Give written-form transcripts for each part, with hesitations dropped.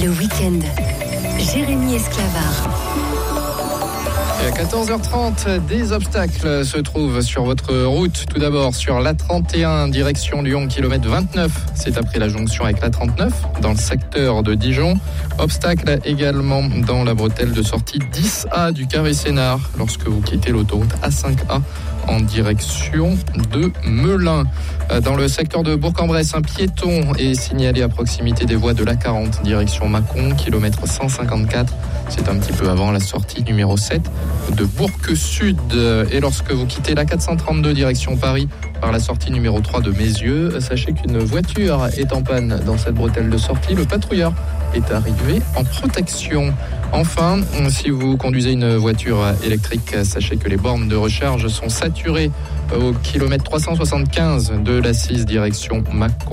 Le week-end, Jérémy Esclavard. Et à 14h30, des obstacles se trouvent sur votre route. Tout d'abord sur l'A31, direction Lyon, kilomètre 29. C'est après la jonction avec l'A39, dans le secteur de Dijon. Obstacle également dans la bretelle de sortie 10A du Carré Sénart, lorsque vous quittez l'autoroute A5A en direction de Melun. Dans le secteur de Bourg-en-Bresse, un piéton est signalé à proximité des voies de l'A40, direction Mâcon, kilomètre 154. C'est un petit peu avant la sortie numéro 7 de Bourg-Sud. Et lorsque vous quittez l'A432 direction Paris par la sortie numéro 3 de Mézieux, sachez qu'une voiture est en panne dans cette bretelle de sortie. Le patrouilleur est arrivé en protection. Enfin, si vous conduisez une voiture électrique, sachez que les bornes de recharge sont saturées au kilomètre 375 de la 6 direction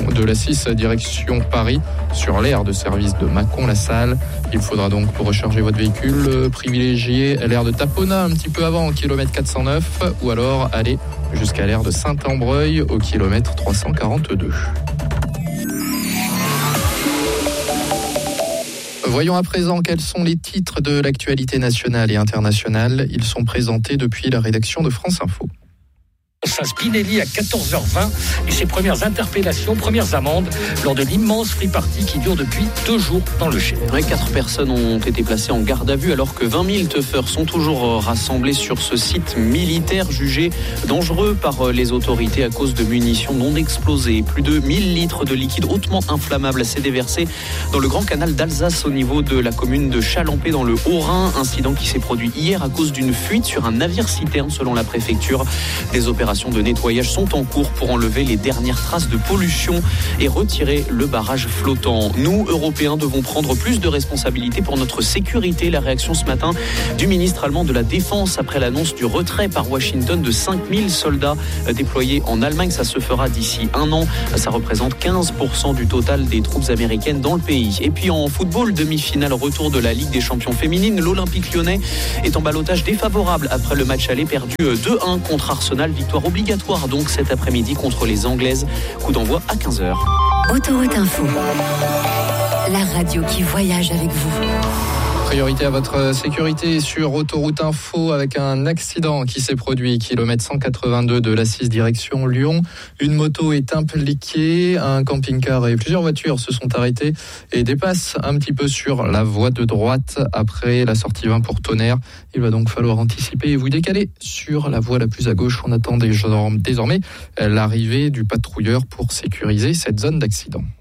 Paris, sur l'aire de service de Mâcon-la-Salle. Il faudra donc, pour recharger votre véhicule, privilégier l'aire de Tapona un petit peu avant au kilomètre 409, ou alors aller jusqu'à l'aire de Saint-Ambreuil au kilomètre 342. Voyons à présent quels sont les titres de l'actualité nationale et internationale. Ils sont présentés depuis la rédaction de France Info. Spinelli à 14h20 et ses premières interpellations, premières amendes lors de l'immense free party qui dure depuis 2 jours dans le Cher. 4 personnes ont été placées en garde à vue alors que 20 000 teufeurs sont toujours rassemblés sur ce site militaire jugé dangereux par les autorités à cause de munitions non explosées. Plus de 1000 litres de liquide hautement inflammable s'est déversé dans le grand canal d'Alsace au niveau de la commune de Chalampé dans le Haut-Rhin. Incident qui s'est produit hier à cause d'une fuite sur un navire-citerne selon la préfecture. Des opérations de nettoyage sont en cours pour enlever les dernières traces de pollution et retirer le barrage flottant. Nous, Européens, devons prendre plus de responsabilités pour notre sécurité. La réaction ce matin du ministre allemand de la Défense après l'annonce du retrait par Washington de 5000 soldats déployés en Allemagne. Ça se fera d'ici 1 an. Ça représente 15% du total des troupes américaines dans le pays. Et puis en football, demi-finale retour de la Ligue des champions féminines. L'Olympique lyonnais est en ballottage défavorable après le match aller perdu 2-1 contre Arsenal. Victoire obligatoire donc cet après-midi contre les Anglaises. Coup d'envoi à 15h. Autoroute Info, la radio qui voyage avec vous. Priorité à votre sécurité sur Autoroute Info avec un accident qui s'est produit, kilomètre 182 de la 6 direction Lyon. Une moto est impliquée, un camping-car et plusieurs voitures se sont arrêtées et dépassent un petit peu sur la voie de droite après la sortie 20 pour Tonnerre. Il va donc falloir anticiper et vous décaler sur la voie la plus à gauche. On attend désormais l'arrivée du patrouilleur pour sécuriser cette zone d'accident.